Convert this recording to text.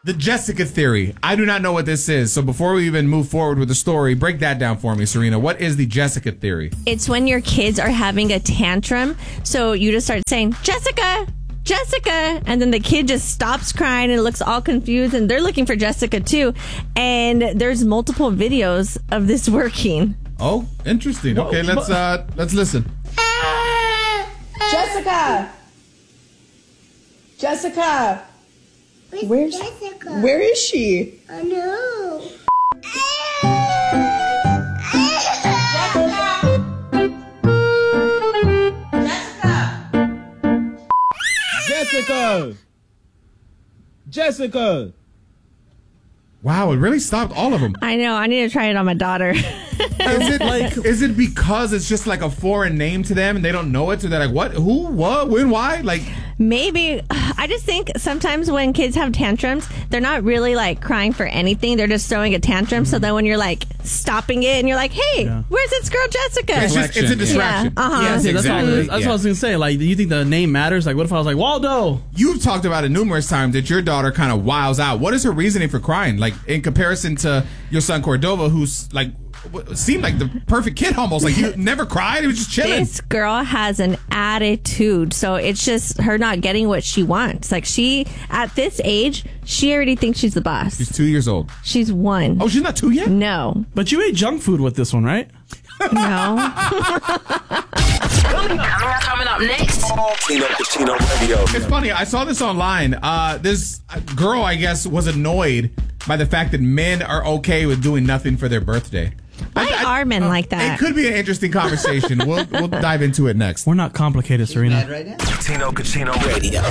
The Jessica theory. I do not know what this is. So before we even move forward with the story, break that down for me, Serena. What is the Jessica theory? It's when your kids are having a tantrum. So you just start saying, Jessica, Jessica. And then the kid just stops crying and looks all confused. And they're looking for Jessica too. And there's multiple videos of this working. Oh, interesting. Okay, let's listen. Jessica. Jessica. Where's Jessica? Where is she? I know. Jessica! Jessica! Wow, it really stopped all of them. I know. I need to try it on my daughter. Is it because it's just like a foreign name to them and they don't know it? So they're like, what? Who? What? When? Why? Like, Maybe. I just think sometimes when kids have tantrums, they're not really like crying for anything. They're just throwing a tantrum. So then when you're like stopping it and you're like, hey, where's this girl Jessica? it's a distraction. Yeah, uh-huh. Yes, exactly. That's what I was going to say. Like, do you think the name matters? Like, what if I was like, Waldo? You've talked about it numerous times that your daughter kind of wiles out. What is her reasoning for crying? Like, in comparison to your son Cordova, who's like, seemed like the perfect kid almost. Like, he never cried. He was just chilling. This girl has an attitude. So it's just her not getting what she wants. Like, she, at this age, she already thinks she's the boss. She's 2 years old. She's 1. Oh, she's not 2 yet? No. But you ate junk food with this one, right? No. Coming up next. Tino Casino Radio. It's funny. I saw this online. This girl, I guess, was annoyed by the fact that men are okay with doing nothing for their birthday. Why are men like that? It could be an interesting conversation. We'll dive into it next. We're not complicated, Serena. Tino Casino Radio.